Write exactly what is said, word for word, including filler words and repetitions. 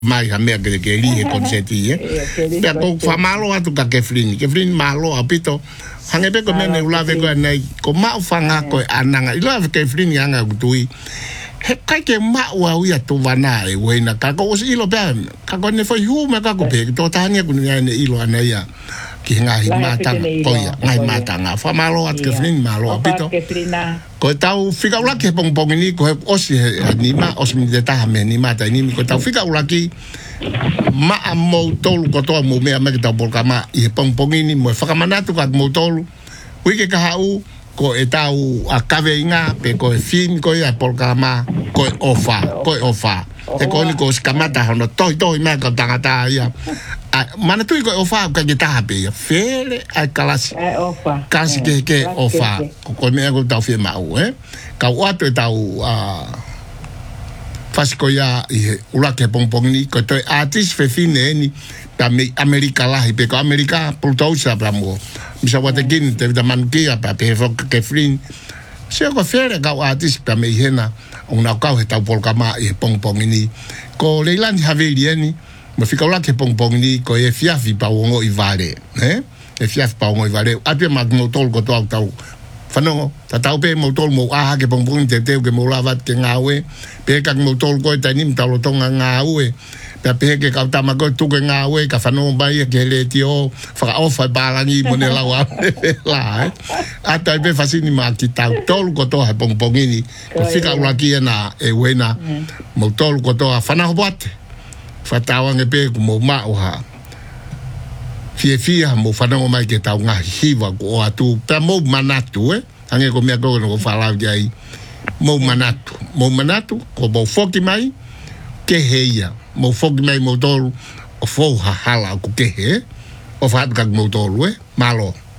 mai ha mea ke ke li e konseti e pe ko fa malo atu ka ke flini ke flini malo apito hange pe ko mene ulave ko nei ko ma fanga ko ananga ila ke flini anga gutui he kai ke ma wa uia to vana e wena ka ko os ilo pe ka ko ne foi hu me ka ko pe to tania ku ne ilo ana ia ki nga hi mata ko ia ngai mata nga fa malo at ke flini malo apito ko tau fika ula ke pong pong ni ko os ni ma os mi de ta me ni mata ni ko tau fika ula ki ma mo tolu ko to mo me ma ke tau polka ma i pong pong ni mo fa kamana tu ka mo tolu wi ke ka u ko e tau a kave inga pe ko fin ko ia polka ma ko ofa ko ofa e ko ni ko skamata hono toi toi ma ka tangata ia mana tu ko ofa ka ke ta pe fele a kalasi e ofa kasi ke ke ofa ko me ko tau fi ma u eh ka wa to tau a fasco ya i ula ke pong pong ni ko to artist fe fine ni ta America la pe ko America por tau sa bramo mi sa wa te gin te da mankia pa pe fo ke flin se ko fere ka artist ta me hena una ka he tau polka ma i pong pong ni ko leilan havelieni mo fika ula ke pong pong ni ko e fiafi pa wongo i vale eh e fiafi pa wongo i vale ape ma no tol ko tau tau fano ta tau pe mo tol mo a ke pong pong te te ke mo lavat ke ngawe pe ka mo tol ko ta nim tau tonga ngawe pe pe ke ka ta ma ko tu ke ngawe ka fano ba ye ke le tio fa ofa ba ni mo ne la wa la ata pe fasini ma ki tau tol ko to ha pong pong ni ko fika ula ki na e wena mo tol ko to fana boate fatawa nge pe mo ma o ha fie fie mo fana mo mai ke tau nga hiva ko atu pe mo manatu eh ange ko me ko no fala dai mo manatu mo manatu ko bo foki mai ke heia mo foki mai mo tolu o fo ha hala ko ke he o fa ka mo tolu eh malo